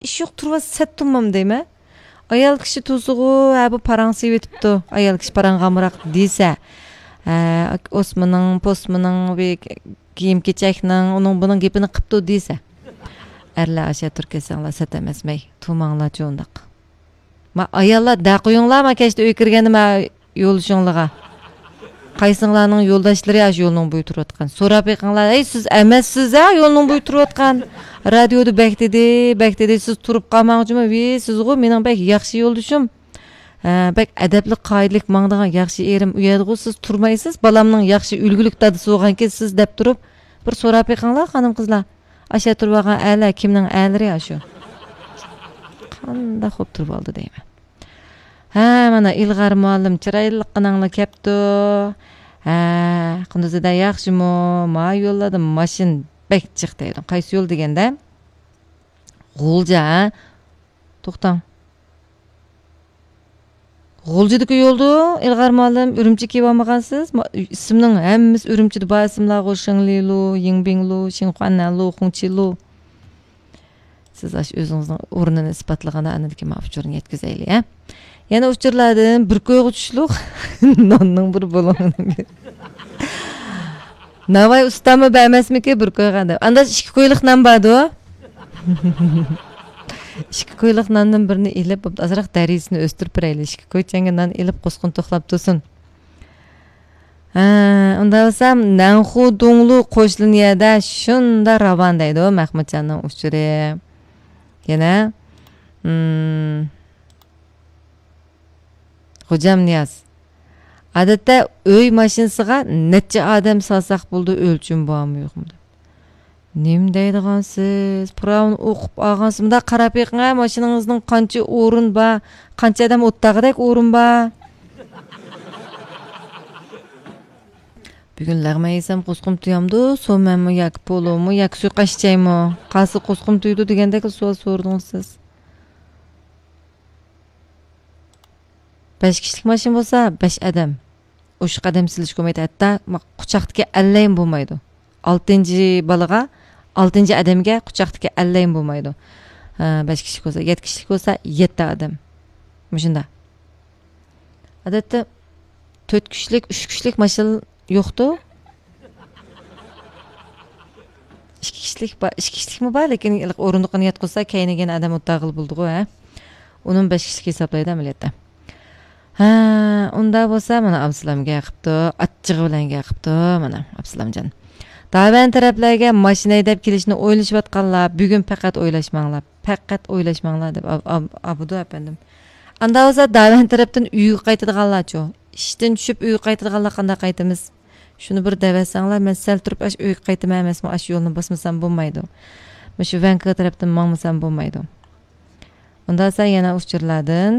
iş yok turva set tulmam deyme. Ayal kişi tuzuğu bu parang sevitipti. Ayal kişi parang gamırak deyse. Osman'ın, posmanın ve giyim keçekinin onun bunun gepini qıptı deyse. Erle aşağı Türkiye'sinler set emesmey. Tulmağınlar çoğundak. Ma ayallar da qoyunlar ma keşte öy kirgeni ma yoluşunlağa. Qaysыңlarning yo'ldoshlari ash yo'lning bo'yi turayotgan. So'rab yiqinglar, "Ey siz emassiz a yo'lning bo'yi turayotgan. Radioda bekdedi siz turib qolmoqchimi? Ve sizg'u mening bek yaxshi yo'ldoshim. Bek adabli qoidalik mangdigan yaxshi erim uyadg'u siz turmaysiz. Balamning yaxshi ulgulik dadisi bo'lganki siz deb turib bir so'rab yiqinglar xonim qizlar. Asha turib olgan ala kimning alari ashu? Qanda xo'p turib oldi deyman. Mana İlgar muallim chiroylik qananglar kepti. Qunduzda yaxshimi? Ma yo'lladim mashin bek chiq deydi. Qaysi yo'l deganda? G'ulja. To'xtang. G'uljidagi yo'ldu. İlgar muallim Urumchi kelib olmagansiz? Ismning hammasi Urumchida bor ismlar G'o'shinlilu, Yingbinglu, Xinhuanlu, Xungchilu. Siz o'zingizning o'rnini isbotlaganda anadagi mavjudni yetkazayli, ha? Yana uçurlardan bir koygu düşlük nonның bir bolağını. Navay ustamı bämesmi ki bir koygan dep. Anda 2 koyluq nan bardı o. 2 koyluq nandan birini ilip azıraq darisini östürüp bireyli. 2 koyçanga nan ilip qosqun toxlap tursun. Onda olsam Nanxu Donglu qo'shliniyada shunda ravan deydi o Mahmudjanning uçuri. Yana Hocam Niyaz. Adette öy maşinasiga necha adam salsaq bo'ldi o'lchim bormi yo'qmi? Nim deydigan siz? Pravni o'qib olgansiz. Bunda qarab yiqing, mashinangizning qancha o'rin bor, qancha odam o'tdagidek o'rin bor. Bugun lag'ma yesam qo'sqim tuyamdi, so'manmi yoki polomi yoki suqashchaymi? Qaysi qo'sqim tuydi degandek savol so'radingiz siz. 5 kişilik maşin bo'lsa 5 adam. O'sha qadam silish ko'maydi. Hatto quchoqdagi allaym bo'lmaydi. 6-balaga, 6-adamga quchoqdagi allaym bo'lmaydi. 5 kişilik bo'lsa, 7 kişilik bo'lsa 7 adam. Shunda. Odatda 4 kişilik, 3 kişilik maşin yo'qdi. 2 kişilik bor, 2 kişilikmi bor, lekin o'rindiqni yotqizsa, keyinigina adam o'tag'il bo'ldi-ku, ha. Uning 5 kişilik hisoblaydi amaliyotda. Unda bo'lsa mana Absalamga yaqibdi, achchig'i bilan yaqibdi, mana Absalamjon. Davan taraflarga mashina haydab kelishni o'ylashayotganlar, bugun faqat o'ylashmanglar deb Abudu apandim. Anda bo'lsa davan tarafdan uyga qaytadiganlar-chi. Ishdan tushib uyga qaytadiganlar qanday qaytamiz? Shuni bir davatsanglar, men sal turib uyga qaytaman emasmi, ash yo'lni bosmasam bo'lmaydi. Shu Vankova tarafdan mangmasam bo'lmaydi. Unda esa yana uchirlardan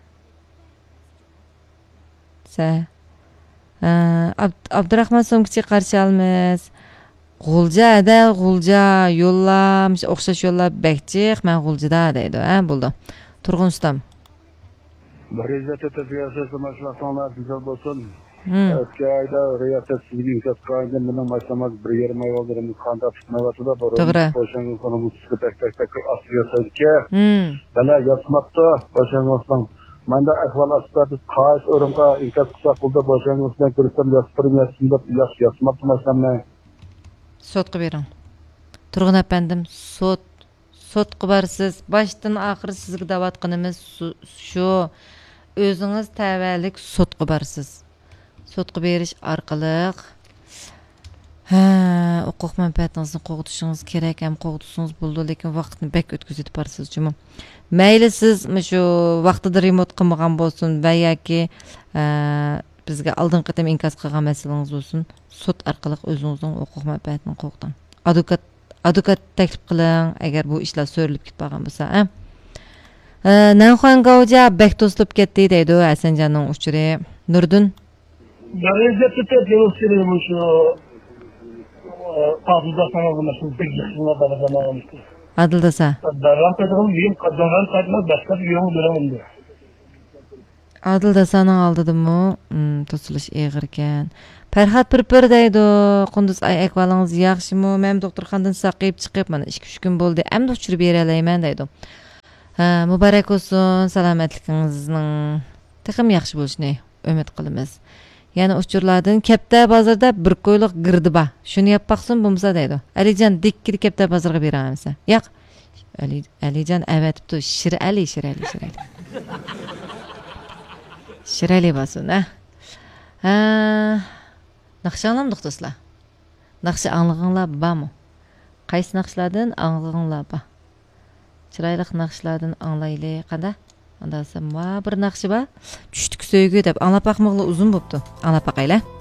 Abdurahman so'ngchi qarshi olmiz. G'ulja yo'llam, o'xshash yo'llab bekchiq, men G'uljada deydi, ha, bo'ldi. Turg'un ustam. Riyosat tashkilotchisi mas'ullar güzel bo'lsin. O'tgan oyda riyosat sizning kasqonda mening mas'ulimiz 1.5 oy oldirimiz qanda tutmayotdi. To'g'ri. O'shanga qonunchilik tak asriyotga. Bana yatmaqda o'shanga Manda ahval asbabı qays o'ringa inkas qilsa qildi boshlanishdan ko'rsam yastirmasında yasmaqmasam sot qilib bering. Turg'un apandim, sot qibarsiz. Boshdan oxiri sizga da'vatqinimiz shu. O'zingiz tavallik sot qibarsiz. Sot qilib berish orqali huquq manfaatingizni qo'g'dishingiz kerak, ham qo'g'disingiz bo'ldi, lekin vaqtni bek o'tkazib borsiz, jumim. Mayli siz shu vaqtida remote qilmagan bo'lsin va yoki bizga oldin qatam inkos qilgan masalangiz bo'lsin, sud orqali o'zingizning huquq manfaatini qo'g'ding. Advokat taklif qiling agar bu ishlar so'rilib ketmagan bo'lsa, Nanxuan Gauja bek to'silib ketdi deydi Hasanjonning uchuri. Nurdin Darajada tepkilik shu Adılda sana bulmasın, pek yakınına bağlanamamış. Adılda sa? Darlan kadının diyeyim, kadınlar kadınlar başka bir yolun döneminde. Adılda sana aldıdı mı? Tosuluş eğirken. Perhat pırpır deydi. Kunduz ay ekvalınız yaxşı mı? Mem doktorxandan saqayıp çıkıp, mana 2-3 gün boldu. Hem de uçurup yer alayman deydi. Mübarek olsun, salomatligingizning texim yaxshi bo'lishini umid qilamiz. Yani uçurlardan kepte bazarda bir koyluq girdi ba. Şunu yap baksın bulmasa deydi. Alican dikkili kepte bazarga beramisa. Yak. Alican evet tu Şirali. Şirali basın ha. Naqşı anlamdıq dostlar. Naqşı anlığınlar ba mı? Qaysı naqşlardan anlığınlar ba? Çıraylık naqşlardan anlayılı qanda? Ondan sonra bir naqşı ba. Düştük söygü dep anlap bakmaqla uzun boptu. Anlap bakayla.